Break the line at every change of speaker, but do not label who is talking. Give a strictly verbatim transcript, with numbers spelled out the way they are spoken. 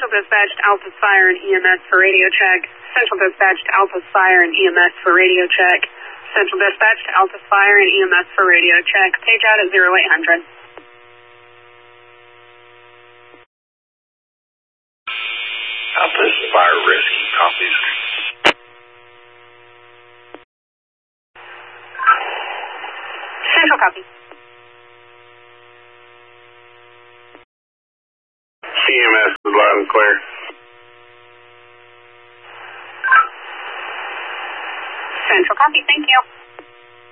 Central Dispatch to Alpha Fire and E M S for radio check. Central Dispatch to Alpha Fire and E M S for radio check. Central Dispatch to Alpha Fire and E M S for radio check. Page out at zero eight hundred.
Alpha Fire Rescue copies.
Central copy.
E M S is loud and clear.
Central copy, thank you.